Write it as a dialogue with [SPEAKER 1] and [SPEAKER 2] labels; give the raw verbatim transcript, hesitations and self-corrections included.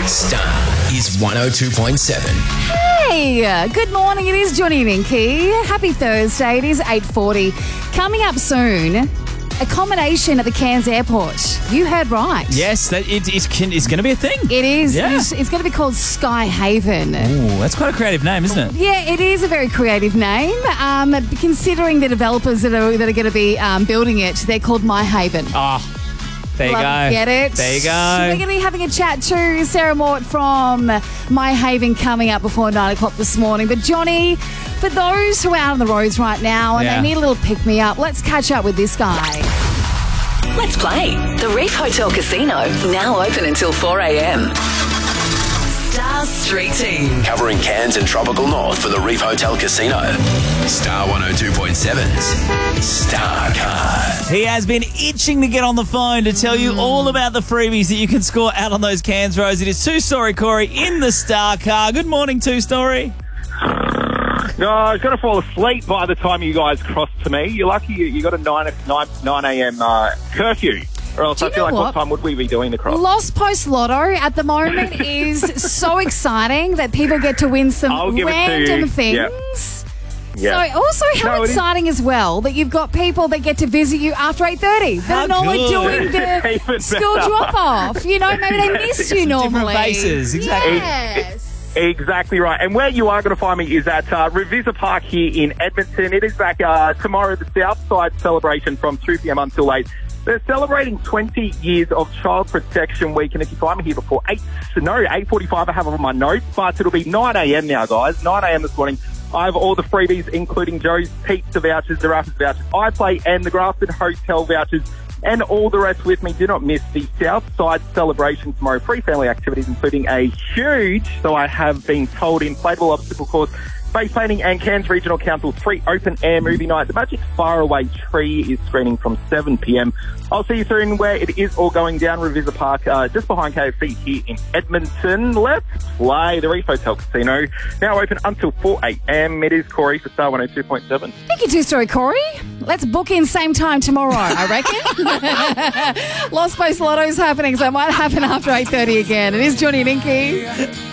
[SPEAKER 1] Star is one oh two point seven.
[SPEAKER 2] Hey, good morning. It is Johnny and Inky. Happy Thursday. It is eight forty. Coming up soon, accommodation at the Cairns Airport. You heard right.
[SPEAKER 3] Yes, that it, it can, it's going to be a thing.
[SPEAKER 2] It is.
[SPEAKER 3] Yeah.
[SPEAKER 2] It's, it's going to be called Sky Haven.
[SPEAKER 3] Ooh, that's quite a creative name, isn't it?
[SPEAKER 2] Yeah, it is a very creative name. Um, considering the developers that are that are going to be um, building it, they're called My Haven.
[SPEAKER 3] Oh, there you
[SPEAKER 2] Love,
[SPEAKER 3] go.
[SPEAKER 2] Get it?
[SPEAKER 3] There you
[SPEAKER 2] We're
[SPEAKER 3] go.
[SPEAKER 2] going to be having a chat to Sarah Mort from My Haven coming up before nine o'clock this morning. But Johnny, for those who are out on the roads right now and
[SPEAKER 3] Yeah.
[SPEAKER 2] they need a little pick-me-up, let's catch up with this guy.
[SPEAKER 4] Let's play. The Reef Hotel Casino, now open until four a.m. Star Street Team.
[SPEAKER 1] Covering Cairns and Tropical North for the Reef Hotel Casino. Star one oh two point seven's Star Card.
[SPEAKER 3] He has been itching to get on the phone to tell you all about the freebies that you can score out on those Cairns roads. It is Two Story Corey in the Star Car. Good morning, Two Story.
[SPEAKER 5] No, I was going to fall asleep by the time you guys crossed to me. You're lucky you, you got a nine a.m. Uh, curfew. Or else
[SPEAKER 2] Do
[SPEAKER 5] I
[SPEAKER 2] you
[SPEAKER 5] feel
[SPEAKER 2] know
[SPEAKER 5] like what?
[SPEAKER 2] what
[SPEAKER 5] time would we be doing the cross?
[SPEAKER 2] Lost Post Lotto at the moment is so exciting that people get to win some
[SPEAKER 5] I'll give it to
[SPEAKER 2] random
[SPEAKER 5] you.
[SPEAKER 2] things.
[SPEAKER 5] Yep. Yeah.
[SPEAKER 2] So also how
[SPEAKER 5] No, it is-
[SPEAKER 2] exciting as well that you've got people that get to visit you after eight thirty.
[SPEAKER 3] How
[SPEAKER 2] They're normally
[SPEAKER 3] good.
[SPEAKER 2] doing the
[SPEAKER 5] Even
[SPEAKER 2] school
[SPEAKER 5] better.
[SPEAKER 2] drop-off. You know, maybe they missed you
[SPEAKER 3] Different
[SPEAKER 2] normally.
[SPEAKER 3] faces, exactly.
[SPEAKER 2] Yes.
[SPEAKER 5] Exactly right. And where you are going to find me is at uh, Revisa Park here in Edmonton. It is back uh, tomorrow, the Southside celebration from two p.m. until eight. They're celebrating twenty years of Child Protection Week, and if you find me here before eight, no, eight forty-five, I have it on my notes, but it'll be nine a.m. now, guys. nine a.m. this morning. I have all the freebies, including Joe's Pizza vouchers, the Raffles vouchers, iPlay, and the Grafton Hotel vouchers, and all the rest with me. Do not miss the Southside celebration tomorrow. Free family activities, including a huge, so I have been told, inflatable obstacle course, face painting, and Cairns Regional Council's free open-air movie night. The Magic Faraway Tree is screening from seven p.m. I'll see you soon where it is all going down, Revisa Park, uh, just behind K F C here in Edmonton. Let's play the Reef Hotel Casino, now open until four a.m. It is Corey for Star one oh two point seven.
[SPEAKER 2] Thank you, two-story Corey. Let's book in same time tomorrow, I reckon. Lost Post Lotto's happening, so it might happen after eight thirty again. It is Johnny and Inky.